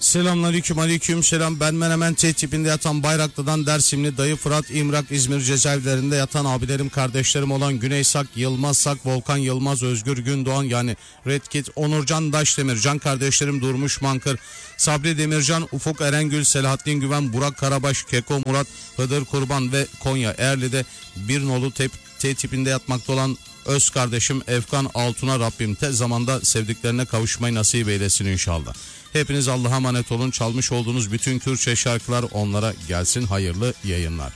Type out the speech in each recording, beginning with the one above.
Selamünaleyküm, aleyküm selam. Ben Menemen T tipinde yatan Bayraklı'dan Dersimli, Dayı Fırat, İmrak, İzmir cezaevlerinde yatan abilerim, kardeşlerim olan Güney Sak, Yılmaz Sak, Volkan Yılmaz, Özgür Gündoğan yani Red Kit, Onurcan Daşdemir, can kardeşlerim Durmuş Mankır, Sabri Demircan, Ufuk Erengül, Selahattin Güven, Burak Karabaş, Keko Murat, Hıdır Kurban ve Konya Eğerli'de bir nolu T tipinde yatmakta olan öz kardeşim Efkan Altun'a Rabbim tez zamanda sevdiklerine kavuşmayı nasip eylesin inşallah. Hepiniz Allah'a emanet olun. Çalmış olduğunuz bütün Kürtçe şarkılar onlara gelsin. Hayırlı yayınlar.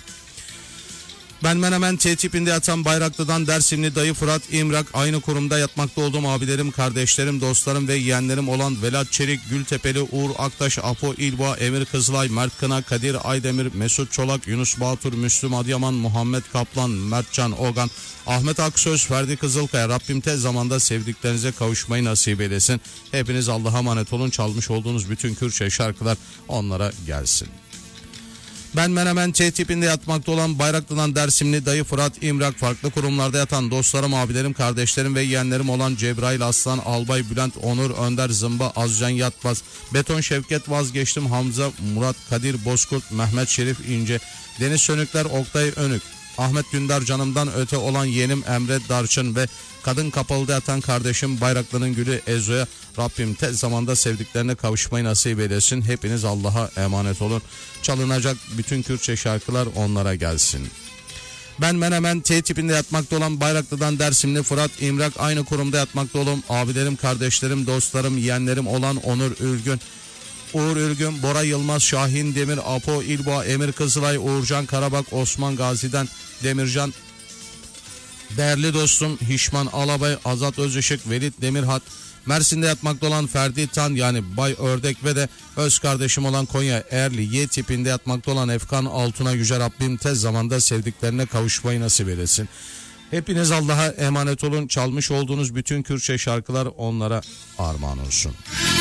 Ben Menemen T tipinde yatan Bayraklı'dan Dersimli, Dayı Fırat, İmrak, aynı kurumda yatmakta olduğum abilerim, kardeşlerim, dostlarım ve yeğenlerim olan Velat Çelik, Gültepeli, Uğur Aktaş, Apo İlba, Emir Kızılay, Mert Kına, Kadir Aydemir, Mesut Çolak, Yunus Batur, Müslüm Adıyaman, Muhammed Kaplan, Mertcan Ogan, Ahmet Aksöz, Ferdi Kızılkaya. Rabbim tez zamanda sevdiklerinize kavuşmayı nasip eylesin. Hepiniz Allah'a emanet olun. Çalmış olduğunuz bütün Kürtçe şarkılar onlara gelsin. Ben Menemen T tipinde yatmakta olan Bayraklı'dan Dersimli, Dayı Fırat, İmrak, farklı kurumlarda yatan dostlarım, abilerim, kardeşlerim ve yeğenlerim olan Cebrail Aslan, Albay Bülent, Onur Önder, Zımba, Azcan Yatbaz, Beton Şevket, Vazgeçtim, Hamza, Murat, Kadir Bozkurt, Mehmet Şerif İnce, Deniz Sönükler, Oktay Önük, Ahmet Dündar, canımdan öte olan yeğenim Emre Darçın ve kadın kapalıda yatan kardeşim Bayraklı'nın gülü Ezo'ya Rabbim tez zamanda sevdiklerine kavuşmayı nasip eylesin. Hepiniz Allah'a emanet olun. Çalınacak bütün Kürtçe şarkılar onlara gelsin. Ben Menemen T tipinde yatmakta olan Bayraklı'dan Dersimli, Fırat, İmrak, aynı kurumda yatmakta olan abilerim, kardeşlerim, dostlarım, yeğenlerim olan Onur Ülgün, Uğur Ülgün, Bora Yılmaz, Şahin Demir, Apo İlba, Emir Kızılay, Uğurcan Karabak, Osman Gazi'den Demircan, değerli dostum Hişman Alabay, Azat Özışık, Velit Demirhat, Mersin'de yatmakta olan Ferdi Tan yani Bay Ördek ve de öz kardeşim olan Konya Eğerli Y tipinde yatmakta olan Efkan Altun'a Yüce Rabbim tez zamanda sevdiklerine kavuşmayı nasip eylesin. Hepiniz Allah'a emanet olun. Çalmış olduğunuz bütün Kürtçe şarkılar onlara armağan olsun.